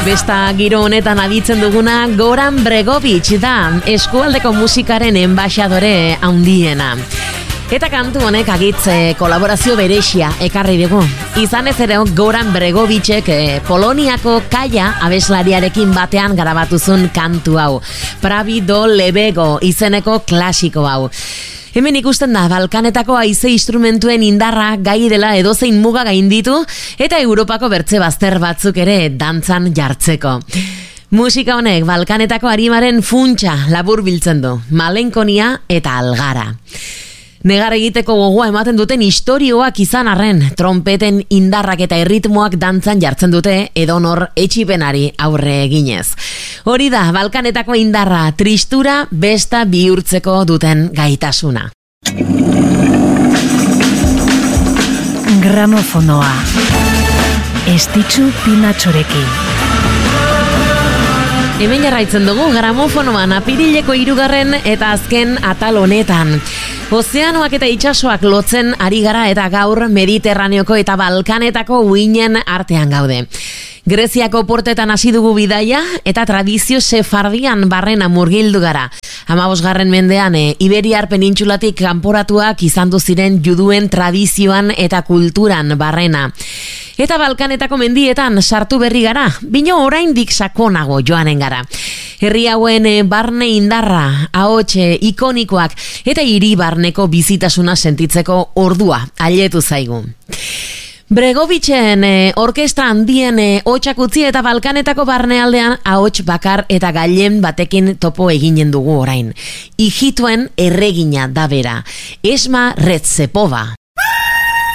Besta giro honetan aditzen duguna Goran Bregovic da, eskualdeko musikaren enbaxadore handiena. Eta kantu honek agitze kolaborazio berexia ekarri dugu. Izan ez ere Goran Bregovicek Poloniako Kaia abeslariarekin batean garabatuzun kantu hau. Pravi do Lebego izeneko klasiko hau. Hemen ikusten da, Balkanetako haize instrumentuen indarra gai dela edozein muga gainditu eta Europako bertze bazter batzuk ere dantzan jartzeko. Musika honek Balkanetako arimaren funtsa labur biltzen du, malenkonia eta algara. Negar egiteko gogoa ematen duten istorioak izan arren, trompeten indarrak eta erritmoak dantzan jartzen dute edonor etxipenari aurre eginez. Hori da, Balkanetako indarra, tristura besta bihurtzeko duten gaitasuna. Gramofonoa. Estitxu Pinatxorekin. Hemen jarraitzen dugu gramofonoan apirileko 3. eta azken atal honetan. Ozeanoak eta itsasoak lotzen ari gara eta gaur Mediterraneoko eta Balkanetako uinen artean gaude. Greziako portetan hasi dugu bidaia eta tradizio sefardian barrena murgildu gara. 15. mendean Iberiar penintxulatik kanporatuak izan ziren juduen tradizioan eta kulturan barrena. Eta Balkanetako mendietan sartu berri gara, bino oraindik sakonago joanen gara. Herri hauen barne indarra, ahots ikonikoak eta hiri barneko bizitasuna sentitzeko ordua ailetu zaigu. Bregovicen orkestra handien hotsak utzi eta Balkanetako barnealdean ahots bakar eta gailen batekin topo eginen dugu orain. Ijituen erregina da bera, Esma Retsepova.